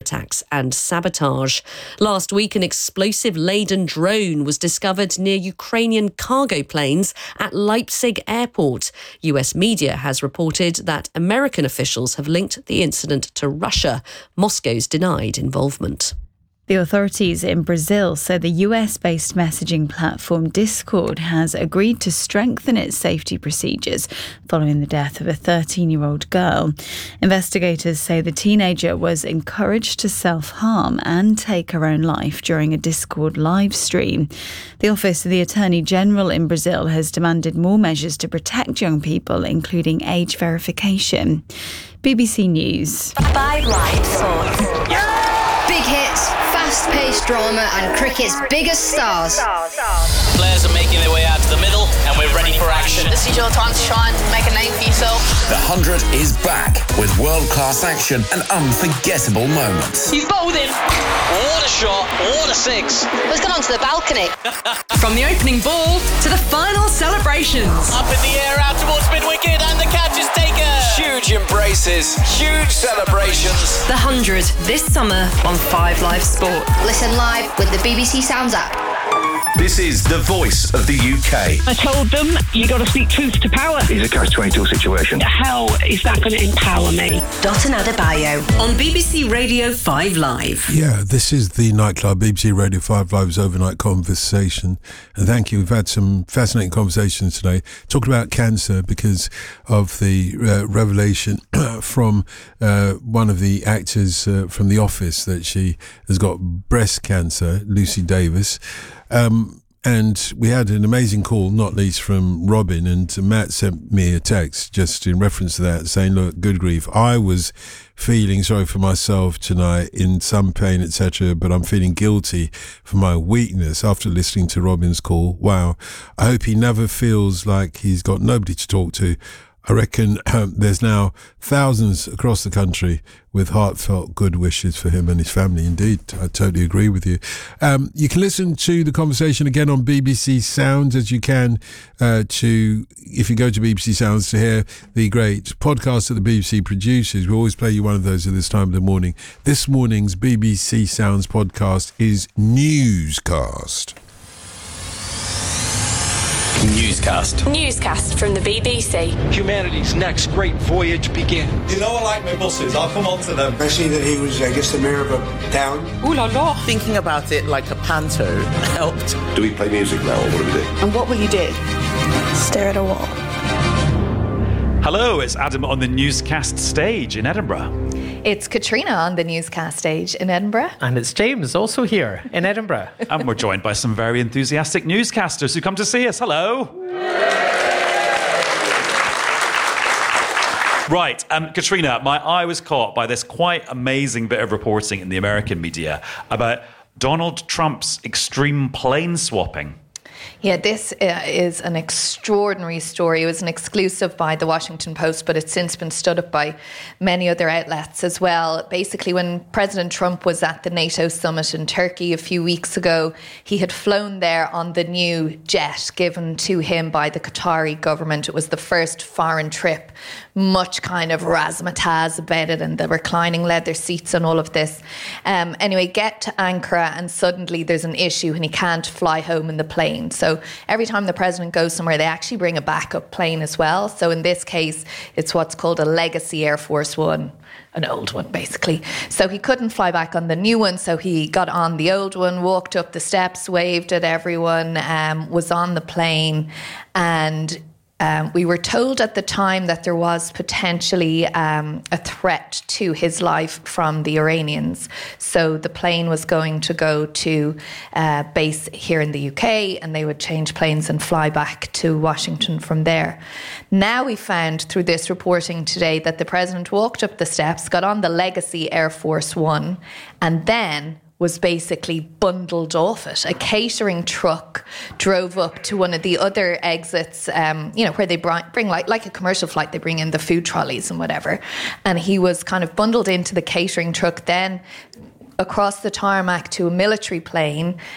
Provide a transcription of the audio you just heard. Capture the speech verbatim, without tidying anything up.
attacks and sabotage. Last week, an explosive-laden drone was discovered near Ukrainian cargo planes at Leipzig airport. U S media has reported that American officials have linked the incident to Russia. Moscow's denied involvement. The authorities in Brazil say the U S-based messaging platform Discord has agreed to strengthen its safety procedures following the death of a thirteen-year-old girl. Investigators say the teenager was encouraged to self-harm and take her own life during a Discord live stream. The Office of the Attorney General in Brazil has demanded more measures to protect young people, including age verification. B B C News. Five Live Sports. Yeah! Big hits, fast-paced drama and cricket's biggest stars. Players are making their way out to the middle and we're ready for action. This is your time to shine, make a name for yourself. The Hundred is back with world-class action and unforgettable moments. He's bowled in. What a shot, what a six. Let's get onto the balcony. From the opening ball to the final celebrations. Up in the air out towards mid-wicket and the catch is taken. Huge embraces, huge celebrations. The Hundred this summer on Five Live Sport. Listen live with the B B C Sounds app. This is the voice of the U K. I told them, you got to speak truth to power. It's a catch twenty-two situation. How is that going to empower me? Dotun Adebayo on B B C Radio five Live. Yeah, this is the nightclub, B B C Radio five Live's overnight conversation. And thank you. We've had some fascinating conversations today, talking about cancer because of the uh, revelation from uh, one of the actors uh, from The Office that she has got breast cancer, Lucy Davis. Um, and we had an amazing call, not least from Robin, and Matt sent me a text just in reference to that saying, look, good grief, I was feeling sorry for myself tonight, in some pain, et cetera, but I'm feeling guilty for my weakness after listening to Robin's call. Wow. I hope he never feels like he's got nobody to talk to. I reckon um, there's now thousands across the country with heartfelt good wishes for him and his family. Indeed, I totally agree with you. Um, you can listen to the conversation again on B B C Sounds, as you can uh, to, if you go to B B C Sounds, to hear the great podcast that the B B C produces. We always play you one of those at this time of the morning. This morning's B B C Sounds podcast is Newscast. Newscast. Newscast from the B B C. Humanity's next great voyage begins. You know I like my buses, I'll come on to them. I see that he was, I guess, the mayor of a town. Ooh la la. Thinking about it like a panto helped. Do we play music now, or what do we do? And what will you do? Stare at a wall. Hello, it's Adam on the Newscast stage in Edinburgh. It's Katrina on the Newscast stage in Edinburgh. And it's James, also here in Edinburgh. And we're joined by some very enthusiastic newscasters who come to see us. Hello. Right, um, Katrina, my eye was caught by this quite amazing bit of reporting in the American media about Donald Trump's extreme plane swapping. Yeah, this uh, is an extraordinary story. It was an exclusive by the Washington Post, but it's since been stood up by many other outlets as well. Basically, when President Trump was at the NATO summit in Turkey a few weeks ago, he had flown there on the new jet given to him by the Qatari government. It was the first foreign trip, much kind of razzmatazz about it and the reclining leather seats and all of this. Um, anyway, get to Ankara and suddenly there's an issue and he can't fly home in the plane. So every time the president goes somewhere, they actually bring a backup plane as well. So in this case, it's what's called a Legacy Air Force One, an old one, basically. So he couldn't fly back on the new one, so he got on the old one, walked up the steps, waved at everyone, um, was on the plane, and Um, we were told at the time that there was potentially um, a threat to his life from the Iranians. So the plane was going to go to uh, base here in the U K and they would change planes and fly back to Washington from there. Now we found through this reporting today that the president walked up the steps, got on the Legacy Air Force One, and then was basically bundled off it. A catering truck drove up to one of the other exits, um, you know, where they bring, like, like a commercial flight, they bring in the food trolleys and whatever. And he was kind of bundled into the catering truck, then across the tarmac to a military plane,